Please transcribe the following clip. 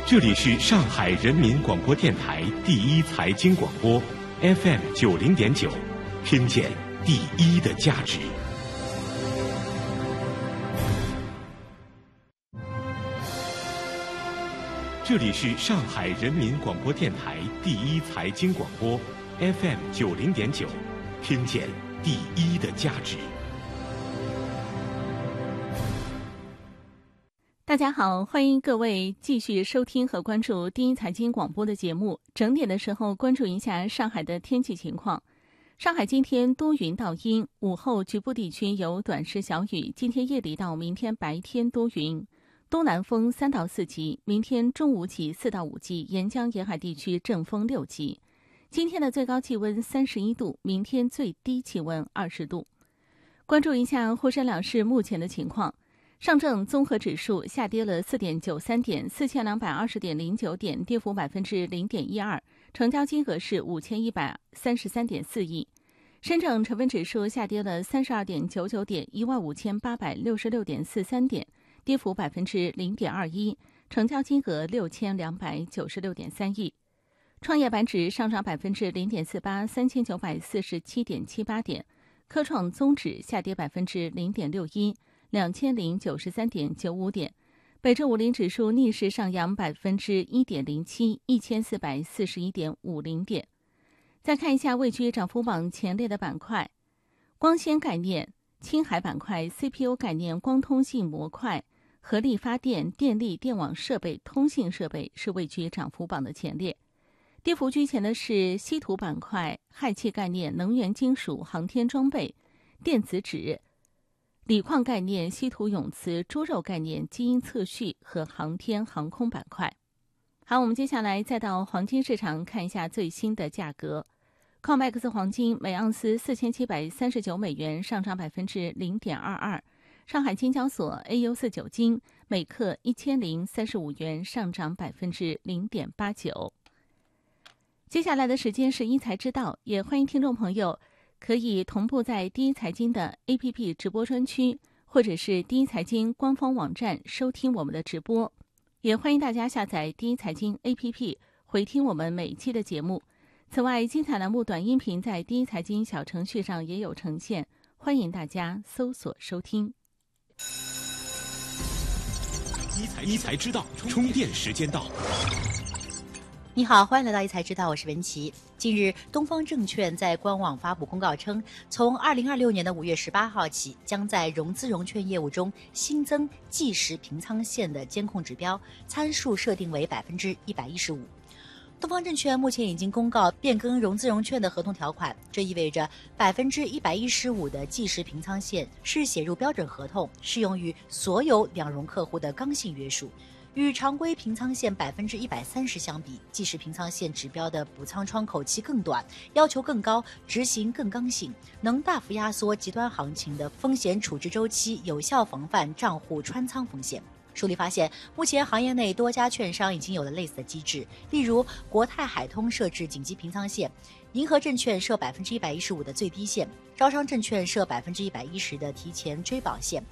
这里是上海人民广播电台第一财经广播 FM90.9，听见第一的价值。这里是上海人民广播电台第一财经广播 FM90.9，听见第一的价值。 大家好，欢迎各位继续收听和关注第一财经广播的节目。整点的时候关注一下上海的天气情况。上海今天多云到阴，午后局部地区有短时小雨，今天夜里到明天白天多云，东南风3到4级，明天中午起4到5级，沿江沿海地区阵风6级。今天的最高气温31度，明天最低气温20度。关注一下沪深两市目前的情况。上证综合指数下跌了4.93点，4220.09点，跌幅0.12%，成交金额是5133.4亿。深证成分指数下跌了32.99点，15866.43点，跌幅0.21%，成交金额6296.3亿。创业板指上涨0.48%，3947.78点。科创综指下跌0.61%，2093.95点。北证50指数逆势上扬1.07%，1441.50点。再看一下位居涨幅榜前列的板块，光纤概念、青海板块、CPU 概念、光通信模块、合力发电、电力电网设备、通信设备是位居涨幅榜的前列。跌幅居前的是稀土板块、氦气概念、能源金属、航天装备、电子纸、锂矿概念、稀土永磁、猪肉概念、基因测序和航天航空板块。好，我们接下来再到黄金市场看一下最新的价格。COMEX 黄金每盎司4739美元，上涨0.22%。上海金交所 AU4 金每克1035元，上涨0.89%。接下来的时间是一财知道，也欢迎听众朋友可以同步在第一财经的 APP 直播专区，或者是第一财经官方网站收听我们的直播。也欢迎大家下载第一财经 APP 回听我们每一期的节目。此外，精彩栏目短音频在第一财经小程序上也有呈现，欢迎大家搜索收听。 一财知道，充电时间到。 你好，欢迎来到一财知道，我是文琪。近日，东方证券在官网发布公告称，从2026年的5月18号起，将在融资融券业务中新增计时平仓线的监控指标，参数设定为115%。东方证券目前已经公告变更融资融券的合同条款，这意味着115%的计时平仓线是写入标准合同，适用于所有两融客户的刚性约束。与常规平仓线130%相比，计时平仓线指标的补仓窗口期更短，要求更高，执行更刚性，能大幅压缩极端行情的风险处置周期，有效防范账户穿仓风险。梳理发现，目前行业内多家券商已经有了类似的机制，例如国泰海通设置紧急平仓线，银河证券设115%的最低线，招商证券设110%的提前追保线。